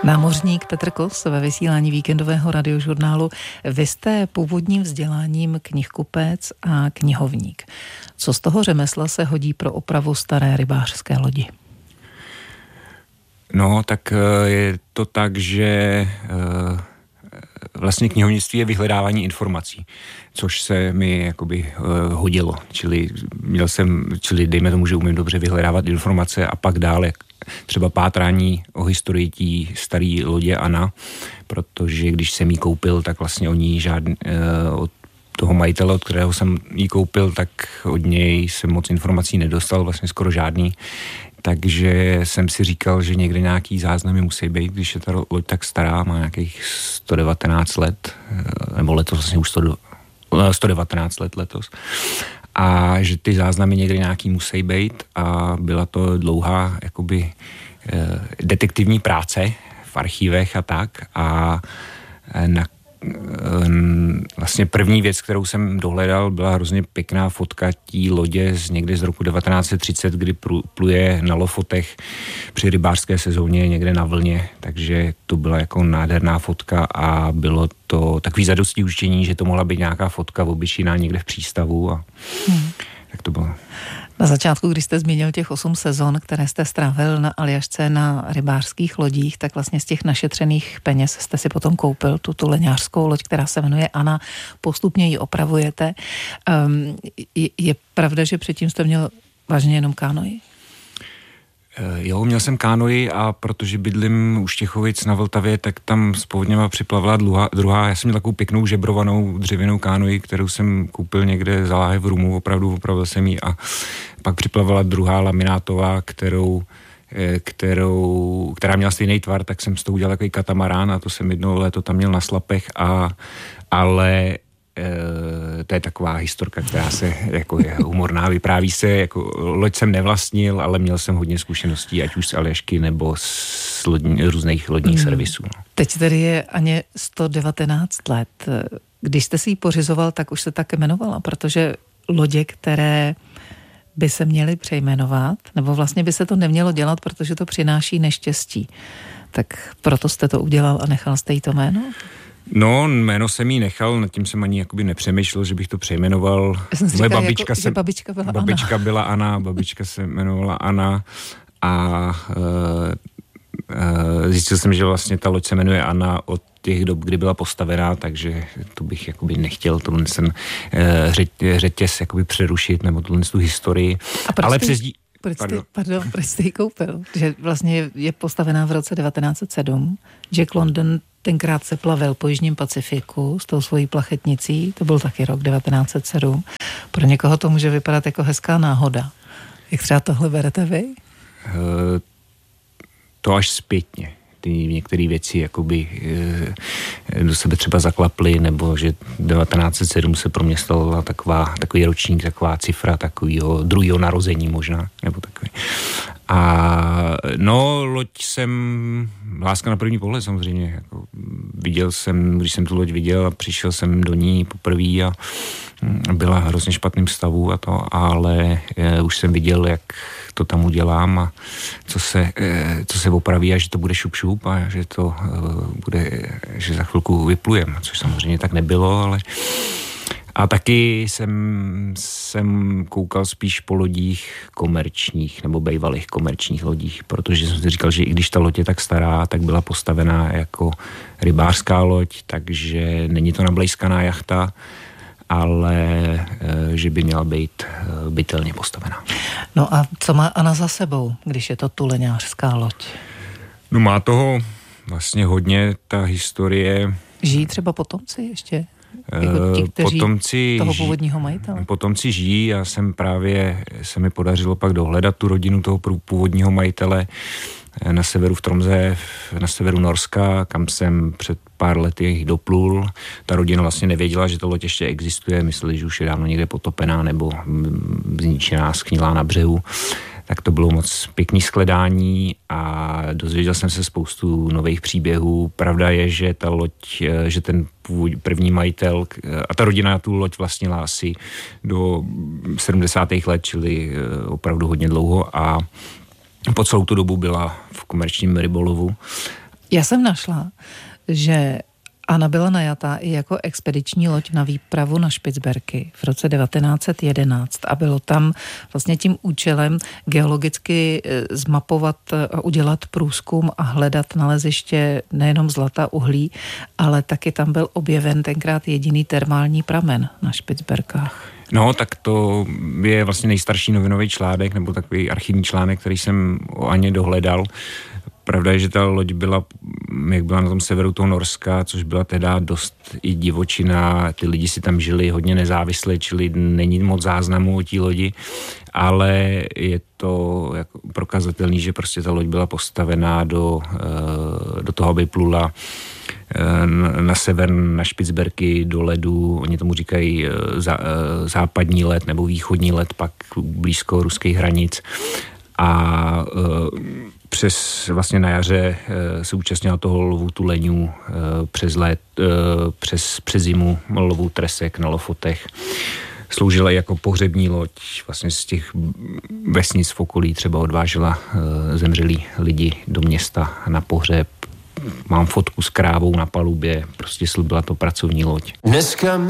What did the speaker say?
Námořník Petr Kos ve vysílání víkendového radiožurnálu. Vy jste původním vzděláním knihkupec a knihovník. Co z toho řemesla se hodí pro opravu staré rybářské lodi? No, tak je to tak, že vlastně knihovnictví je vyhledávání informací, což se mi jakoby hodilo. Čili dejme tomu, že umím dobře vyhledávat informace a pak dále třeba pátrání o historii tí starý lodě Anna, protože když jsem ji koupil, tak vlastně od toho majitele, od kterého jsem ji koupil, tak od něj jsem moc informací nedostal, vlastně skoro žádný. Takže jsem si říkal, že někde nějaký záznamy musí být, když je ta loď tak stará, má nějakých 119 let, nebo letos vlastně už 119 let letos. A že ty záznamy někde nějaký musí být a byla to dlouhá jakoby detektivní práce v archívech a tak. A vlastně první věc, kterou jsem dohledal, byla hrozně pěkná fotka tí lodě někde z roku 1930, kdy pluje na Lofotech při rybářské sezóně někde na vlně, takže to byla jako nádherná fotka a bylo to takový zadosti učinění, že to mohla být nějaká fotka obyčejná někde v přístavu a tak to bylo. Na začátku, když jste zmínil těch 8 sezon, které jste strávil na Aljašce na rybářských lodích, tak vlastně z těch našetřených peněz jste si potom koupil tu leňářskou loď, která se jmenuje Anna. Postupně ji opravujete. Je pravda, že předtím jste měl vážně jenom kánoji? Jo, měl jsem kánoji a protože bydlím u Štěchovic na Vltavě, tak tam s povodněma připlavila druhá. Já jsem měl takovou pěknou žebrovanou dřevěnou kánoji, kterou jsem koupil někde za láhev v Rumu, opravdu jsem ji a pak připlavila druhá laminátová, která měla stejný tvar, tak jsem z toho udělal takový katamarán a to jsem jedno léto tam měl na slapech, ale to je taková historka, která se jako je humorná, vypráví se, jako loď jsem nevlastnil, ale měl jsem hodně zkušeností, ať už z Aljašky nebo z různých lodních servisů. No. Teď tedy je Aně 119 let. Když jste si ji pořizoval, tak už se tak jmenovala, protože lodě, které by se měly přejmenovat, nebo vlastně by se to nemělo dělat, protože to přináší neštěstí. Tak proto jste to udělal a nechal jste jí to jméno? No, jméno jsem jí nechal, nad tím jsem ani jakoby nepřemýšlel, že bych to přejmenoval. Moje babička byla Anna, babička se jmenovala Anna a zjistil jsem, že vlastně ta loď se jmenuje Anna od těch dob, kdy byla postavená, takže to bych jakoby nechtěl tohle řetěz jakoby přerušit, nebo tohle tu historii. Ale Proč jste ji koupil? Že vlastně je postavená v roce 1907. Jack London tenkrát se plavil po Jižním Pacifiku s tou svojí plachetnicí, to byl taky rok 1907. Pro někoho to může vypadat jako hezká náhoda. Jak třeba tohle berete vy? To až zpětně. Ty některé věci jakoby do sebe třeba zaklaply, nebo že 1907 se pro mě stala takový ročník, taková cifra takového druhého narození možná, nebo takový. A no, loď jsem, láska na první pohled samozřejmě, jako viděl jsem, když jsem tu loď viděl a přišel jsem do ní poprvé a byla v hrozně špatným stavu a to, ale už jsem viděl, jak to tam udělám a co se opraví a že to bude šup a že to bude, že za chvilku vyplujem, což samozřejmě tak nebylo, ale a taky jsem koukal spíš po lodích komerčních nebo bývalých komerčních lodích, protože jsem si říkal, že i když ta loď je tak stará, tak byla postavená jako rybářská loď, takže není to nablejskaná jachta, ale že by měla být bytelně postavená. No a co má Anna za sebou, když je to tuleňářská loď? No má toho vlastně hodně, ta historie. Žijí třeba potomci ještě? Jako ti, kteří toho původního majitele? Potomci žijí a se mi podařilo pak dohledat tu rodinu toho původního majitele na severu v Tromsø, na severu Norska, kam jsem před pár lety doplul. Ta rodina vlastně nevěděla, že to loď ještě existuje, mysleli, že už je dávno někde potopená nebo zničená, schnilá na břehu. Tak to bylo moc pěkný shledání a dozvěděl jsem se spoustu nových příběhů. Pravda je, že ta loď, že ten první majitel a ta rodina tu loď vlastnila asi do 70. let, čili opravdu hodně dlouho a po celou tu dobu byla v komerčním rybolovu. Já jsem našla, že Anna byla najatá i jako expediční loď na výpravu na Špicberky v roce 1911 a bylo tam vlastně tím účelem geologicky zmapovat a udělat průzkum a hledat naleziště nejenom zlata, uhlí, ale taky tam byl objeven tenkrát jediný termální pramen na Špicberkách. No, tak to je vlastně nejstarší novinový článek, nebo takový archivní článek, který jsem o Aně dohledal. Pravda je, že ta loď byla, jak byla na tom severu toho Norska, což byla teda dost i divočina, ty lidi si tam žili hodně nezávisle, čili není moc záznamů o té lodi, ale je to jako prokazatelný, že prostě ta loď byla postavená do toho, aby plula na sever, na Špicberky, do ledu, oni tomu říkají západní led nebo východní led, pak blízko ruských hranic. A přes vlastně na jaře se účastnila toho lovu tuleňů, přes zimu lovu tresek na Lofotech. Sloužila jako pohřební loď, vlastně z těch vesnic v okolí třeba odvážela zemřelí lidi do města na pohřeb. Mám fotku s krávou na palubě, prostě byla to pracovní loď. Dneska